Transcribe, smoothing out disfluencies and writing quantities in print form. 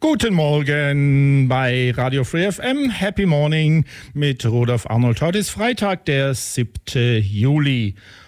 Guten Morgen bei Radio Free FM. Happy Morning mit Rudolf Arnold. Heute ist Freitag, der 7. Juli.